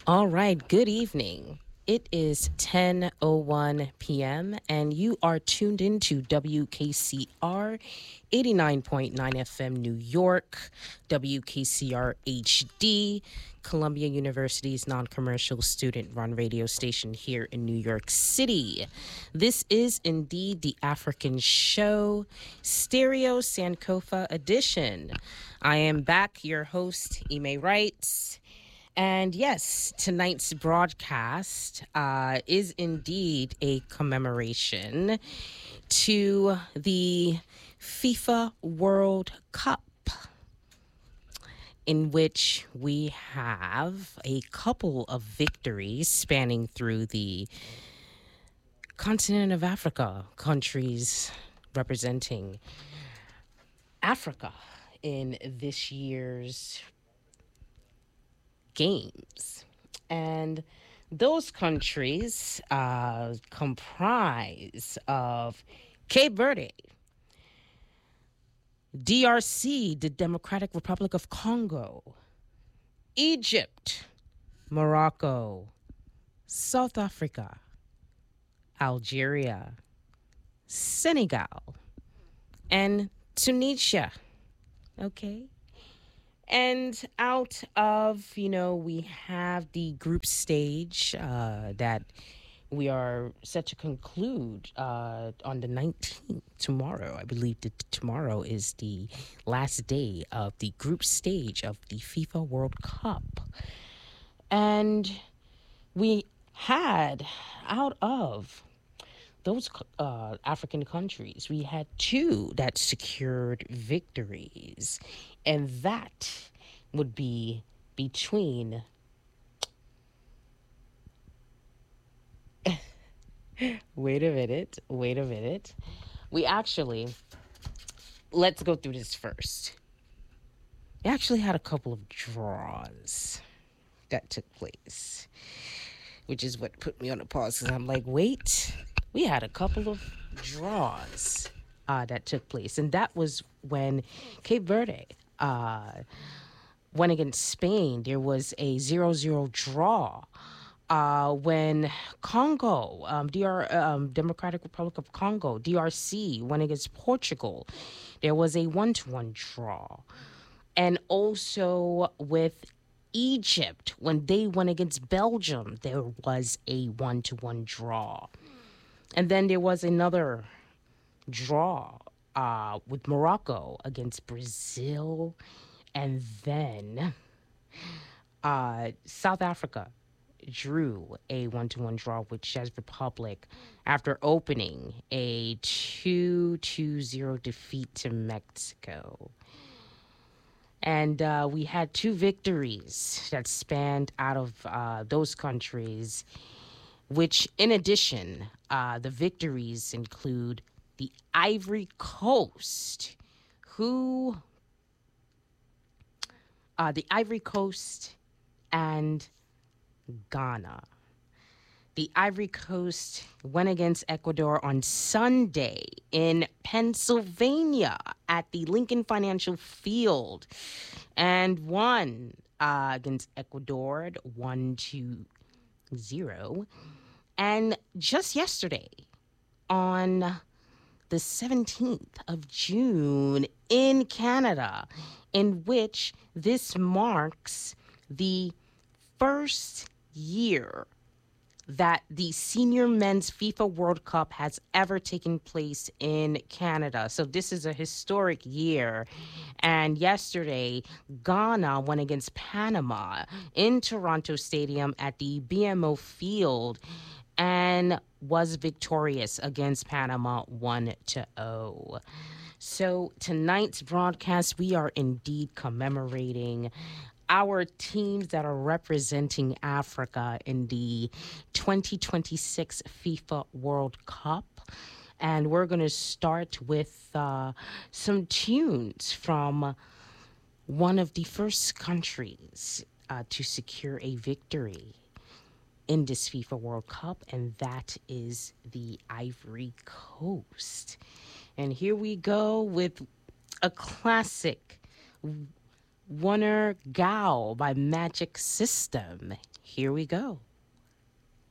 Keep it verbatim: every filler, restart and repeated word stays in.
All right, good evening. It is ten oh one p.m. and you are tuned into W K C R eighty-nine point nine F M New York, W K C R H D, Columbia University's non-commercial student-run radio station here in New York City. This is indeed the African Show, Stereo Sankofa edition. I am back, your host, Ime Wright. And yes, tonight's broadcast uh, is indeed a commemoration to the FIFA World Cup, in which we have a couple of victories spanning through the continent of Africa, countries representing Africa in this year's games. And those countries uh, comprise of Cape Verde, D R C, the Democratic Republic of Congo, Egypt, Morocco, South Africa, Algeria, Senegal, and Tunisia. Okay. And out of, you know, we have the group stage uh, that we are set to conclude uh, on the nineteenth, tomorrow. I believe that tomorrow is the last day of the group stage of the FIFA World Cup. And we had, out of those uh, African countries, we had two that secured victories, and that would be between wait a minute, wait a minute. We actually, let's go through this first. We actually had a couple of draws that took place, which is what put me on the pause, because I'm like, wait, we had a couple of draws uh, that took place. And that was when Cape Verde uh, went against Spain. There was a zero zero draw. Uh, when Congo, um, D R, um, Democratic Republic of Congo, D R C, went against Portugal, there was a one to one draw. And also with Egypt, when they went against Belgium, there was a one to one draw. And then there was another draw uh, with Morocco against Brazil. And then uh, South Africa drew a one to one draw with Czech Republic after opening a two to zero defeat to Mexico. And uh, we had two victories that spanned out of uh, those countries, which, in addition, uh, the victories include the Ivory Coast, who, uh, the Ivory Coast and Ghana. The Ivory Coast went against Ecuador on Sunday in Pennsylvania at the Lincoln Financial Field and won uh, against Ecuador one to zero. And just yesterday, on the seventeenth of June in Canada, in which this marks the first year that the senior men's FIFA World Cup has ever taken place in Canada. So this is a historic year. And yesterday, Ghana went against Panama in Toronto Stadium at the B M O Field and was victorious against Panama one to zero. So tonight's broadcast, we are indeed commemorating our teams that are representing Africa in the twenty twenty-six FIFA World Cup. And we're going to start with uh, some tunes from one of the first countries uh, to secure a victory in this FIFA World Cup, and that is the Ivory Coast. And here we go with a classic Wonner Gal by Magic System. Here we go.